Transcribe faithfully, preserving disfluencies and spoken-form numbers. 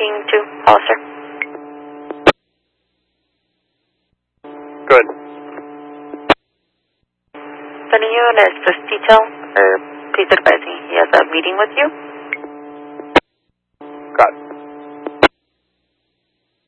speaking to, officer? Good. Sending you an assist detail, or please advise me he has a meeting with you. Got it.